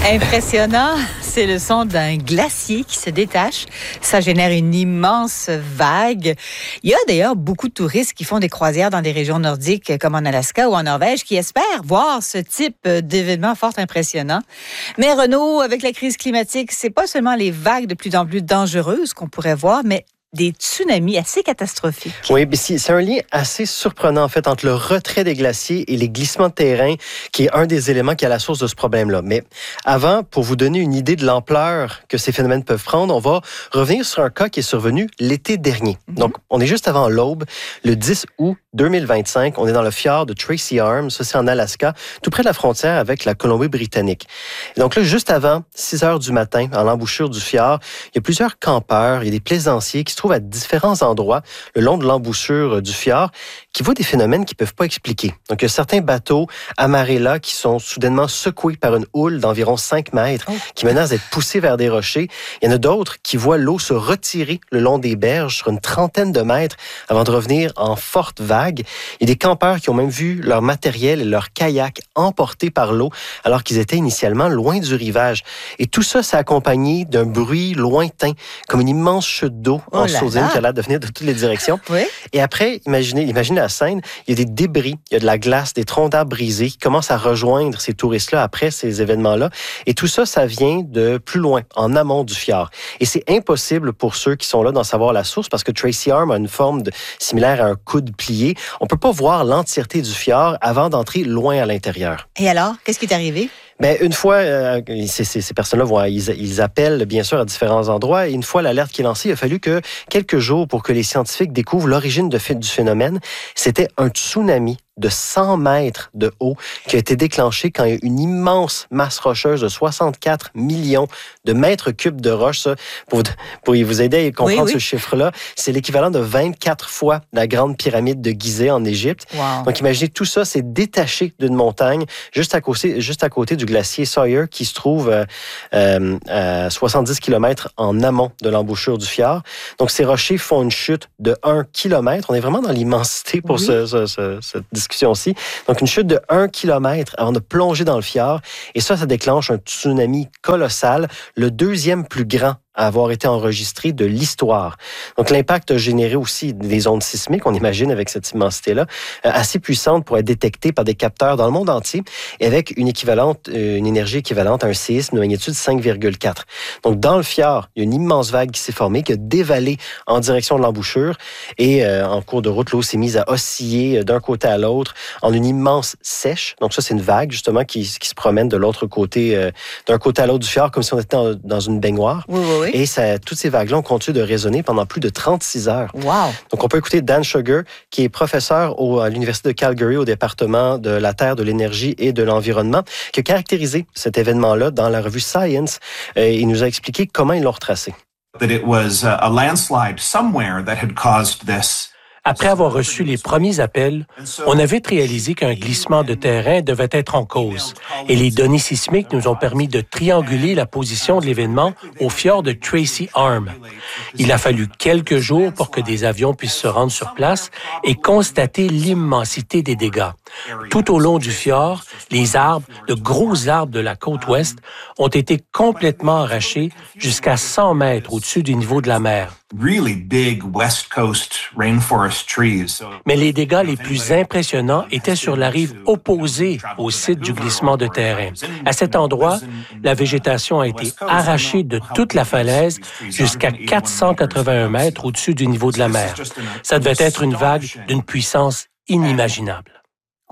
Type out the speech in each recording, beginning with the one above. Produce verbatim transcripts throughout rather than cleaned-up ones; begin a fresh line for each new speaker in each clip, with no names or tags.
Impressionnant, c'est le son d'un glacier qui se détache. Ça génère une immense vague. Il y a d'ailleurs beaucoup de touristes qui font des croisières dans des régions nordiques comme en Alaska ou en Norvège qui espèrent voir ce type d'événement fort impressionnant. Mais Renaud, avec la crise climatique, c'est pas seulement les vagues de plus en plus dangereuses qu'on pourrait voir, mais des tsunamis assez catastrophiques.
Oui, mais c'est un lien assez surprenant, en fait, entre le retrait des glaciers et les glissements de terrain, qui est un des éléments qui est à la source de ce problème-là. Mais avant, pour vous donner une idée de l'ampleur que ces phénomènes peuvent prendre, on va revenir sur un cas qui est survenu l'été dernier. Mm-hmm. Donc, on est juste avant l'aube, le dix août deux mille vingt-cinq. On est dans le fjord de Tracy Arm, ça c'est en Alaska, tout près de la frontière avec la Colombie-Britannique. Et donc là, juste avant six heures du matin, à l'embouchure du fjord, il y a plusieurs campeurs, il y a des plaisanciers qui se trouvent à différents endroits le long de l'embouchure du fjord qui voient des phénomènes qu'ils ne peuvent pas expliquer. Donc, il y a certains bateaux amarrés là qui sont soudainement secoués par une houle d'environ cinq mètres oh. qui menacent d'être poussés vers des rochers. Il y en a d'autres qui voient l'eau se retirer le long des berges sur une trentaine de mètres avant de revenir en forte vague. Il y a des campeurs qui ont même vu leur matériel et leur kayak emportés par l'eau alors qu'ils étaient initialement loin du rivage. Et tout ça s'est accompagné d'un bruit lointain, comme une immense chute d'eau oh en sourdine qui a l'air de venir de toutes les directions. Oui. Et après, imaginez, imaginez la scène, il y a des débris, il y a de la glace, des troncs d'arbres brisés qui commencent à rejoindre ces touristes-là après ces événements-là. Et tout ça, ça vient de plus loin, en amont du fjord. Et c'est impossible pour ceux qui sont là d'en savoir la source parce que Tracy Arm a une forme de, similaire à un coude plié. On ne peut pas voir l'entièreté du fjord avant d'entrer loin à l'intérieur.
Et alors, qu'est-ce qui est arrivé?
Bien, une fois, euh, ces, ces, ces personnes-là vont, ils, ils appellent bien sûr à différents endroits. Et une fois l'alerte qui est lancée, il a fallu que quelques jours pour que les scientifiques découvrent l'origine de, du phénomène. C'était un tsunami de cent mètres de haut qui a été déclenché quand il y a une immense masse rocheuse de soixante-quatre millions de mètres cubes de roche. Ça, pour, pour vous aider à comprendre oui, oui. ce chiffre-là, c'est l'équivalent de vingt-quatre fois la grande pyramide de Gizeh en Égypte. Wow. Donc, imaginez, tout ça s'est détaché d'une montagne juste à côté, juste à côté du glacier Sawyer qui se trouve euh, euh, à soixante-dix kilomètres en amont de l'embouchure du fjord. Donc, ces rochers font une chute de un kilomètre. On est vraiment dans l'immensité pour oui. ce, ce, ce, cette discussion-ci. Donc, une chute de un kilomètre avant de plonger dans le fjord. Et ça, ça déclenche un tsunami colossal, le deuxième plus grand à avoir été enregistré de l'histoire. Donc, l'impact a généré aussi des ondes sismiques, on imagine, avec cette immensité-là, euh, assez puissantes pour être détectées par des capteurs dans le monde entier, et avec une équivalente, euh, une énergie équivalente à un séisme de magnitude cinq virgule quatre. Donc, dans le fjord, il y a une immense vague qui s'est formée, qui a dévalé en direction de l'embouchure, et euh, en cours de route, l'eau s'est mise à osciller d'un côté à l'autre en une immense sèche. Donc, ça, c'est une vague, justement, qui, qui se promène de l'autre côté, euh, d'un côté à l'autre du fjord, comme si on était dans, dans une baignoire.
Oui, oui. Oui.
Et ça, toutes ces vagues-là ont continué de résonner pendant plus de trente-six heures.
Wow.
Donc, on peut écouter Dan Sugar, qui est professeur au, à l'Université de Calgary au département de la Terre, de l'énergie et de l'environnement, qui a caractérisé cet événement-là dans la revue Science. Et il nous a expliqué comment ils l'ont retracé.
That it was a landslide somewhere that had caused this.
Après avoir reçu les premiers appels, on a vite réalisé qu'un glissement de terrain devait être en cause et les données sismiques nous ont permis de trianguler la position de l'événement au fjord de Tracy Arm. Il a fallu quelques jours pour que des avions puissent se rendre sur place et constater l'immensité des dégâts. Tout au long du fjord, les arbres, de gros arbres de la côte ouest, ont été complètement arrachés jusqu'à cent mètres au-dessus du niveau de la mer.
Really big West Coast rainforest trees.
Mais les dégâts les plus impressionnants étaient sur la rive opposée au site du glissement de terrain. À cet endroit, la végétation a été arrachée de toute la falaise jusqu'à quatre cent quatre-vingt-un mètres au-dessus du niveau de la mer. Ça devait être une vague d'une puissance inimaginable.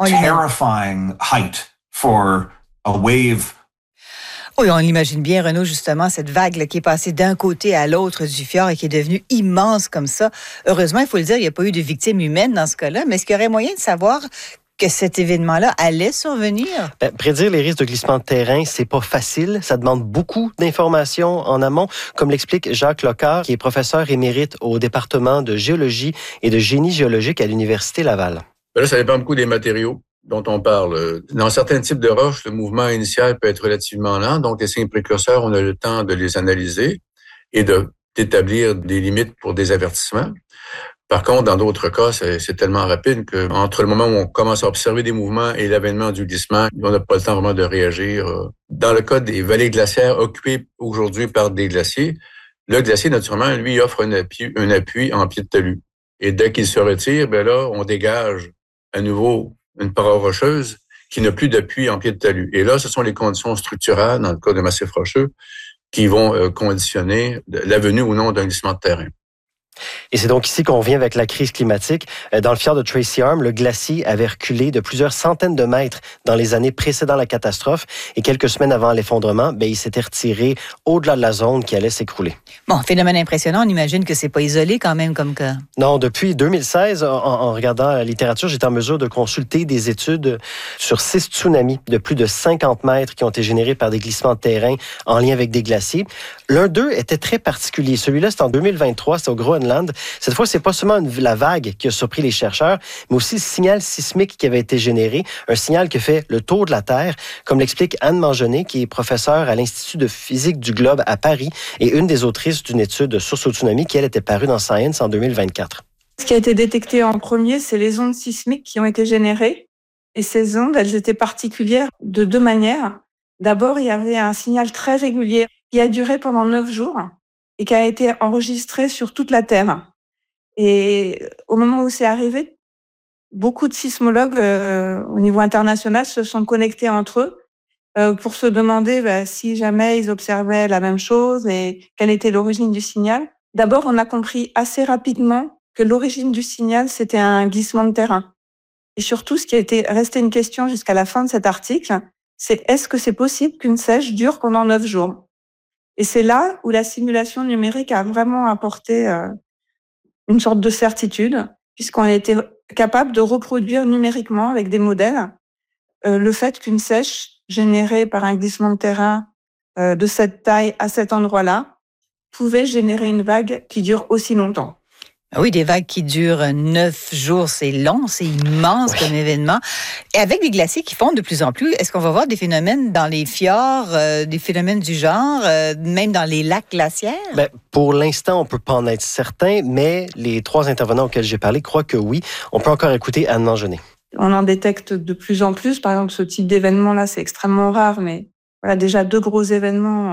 Terrifying height for a wave.
Oui, on l'imagine bien, Renaud, justement, cette vague là, qui est passée d'un côté à l'autre du fjord et qui est devenue immense comme ça. Heureusement, il faut le dire, il n'y a pas eu de victimes humaines dans ce cas-là, mais est-ce qu'il y aurait moyen de savoir que cet événement-là allait survenir?
Ben, prédire les risques de glissement de terrain, c'est pas facile. Ça demande beaucoup d'informations en amont, comme l'explique Jacques Locard, qui est professeur émérite au département de géologie et de génie géologique à l'Université Laval.
Ben là, ça dépend beaucoup des matériaux dont on parle. Dans certains types de roches, le mouvement initial peut être relativement lent, donc les signes précurseurs, on a le temps de les analyser et de, d'établir des limites pour des avertissements. Par contre, dans d'autres cas, c'est, c'est tellement rapide qu'entre le moment où on commence à observer des mouvements et l'avènement du glissement, on n'a pas le temps vraiment de réagir. Dans le cas des vallées glaciaires occupées aujourd'hui par des glaciers, le glacier, naturellement, lui, offre un appui, un appui en pied de talus. Et dès qu'il se retire, ben là, on dégage à nouveau une paroi rocheuse qui n'a plus d'appui en pied de talus. Et là, ce sont les conditions structurales, dans le cas de massifs rocheux, qui vont euh, conditionner la venue ou non d'un glissement de terrain.
Et c'est donc ici qu'on vient avec la crise climatique. Dans le fjord de Tracy Arm, le glacier avait reculé de plusieurs centaines de mètres dans les années précédant la catastrophe. Et quelques semaines avant l'effondrement, ben, il s'était retiré au-delà de la zone qui allait s'écrouler.
Bon, phénomène impressionnant. On imagine que c'est pas isolé quand même comme cas.
Non, depuis deux mille seize, en, en regardant la littérature, j'étais en mesure de consulter des études sur six tsunamis de plus de cinquante mètres qui ont été générés par des glissements de terrain en lien avec des glaciers. L'un d'eux était très particulier. Celui-là, c'est en deux mille vingt-trois, c'est au Groenland. Cette fois, c'est pas seulement une, la vague qui a surpris les chercheurs, mais aussi le signal sismique qui avait été généré, un signal qui fait le tour de la Terre, comme l'explique Anne Mangenet, qui est professeure à l'Institut de physique du globe à Paris et une des autrices d'une étude de source au tsunami qui, elle, était parue dans Science en deux mille vingt-quatre.
Ce qui a été détecté en premier, c'est les ondes sismiques qui ont été générées. Et ces ondes, elles étaient particulières de deux manières. D'abord, il y avait un signal très régulier qui a duré pendant neuf jours et qui a été enregistré sur toute la Terre. Et au moment où c'est arrivé, beaucoup de sismologues euh, au niveau international se sont connectés entre eux euh, pour se demander bah, si jamais ils observaient la même chose et quelle était l'origine du signal. D'abord, on a compris assez rapidement que l'origine du signal, c'était un glissement de terrain. Et surtout, ce qui a été resté une question jusqu'à la fin de cet article, c'est est-ce que c'est possible qu'une sèche dure pendant neuf jours ? Et c'est là où la simulation numérique a vraiment apporté euh, une sorte de certitude, puisqu'on a été capable de reproduire numériquement avec des modèles euh, le fait qu'une sèche générée par un glissement de terrain euh, de cette taille à cet endroit-là pouvait générer une vague qui dure aussi longtemps.
Oui, des vagues qui durent neuf jours, c'est long, c'est immense oui. comme événement. Et avec des glaciers qui fondent de plus en plus, est-ce qu'on va voir des phénomènes dans les fjords, euh, des phénomènes du genre, euh, même dans les lacs glaciaires?
Ben, pour l'instant, on peut pas en être certain, mais les trois intervenants auxquels j'ai parlé croient que oui. On peut encore écouter Anne Mangenet.
On en détecte de plus en plus. Par exemple, ce type d'événement-là, c'est extrêmement rare, mais voilà, déjà deux gros événements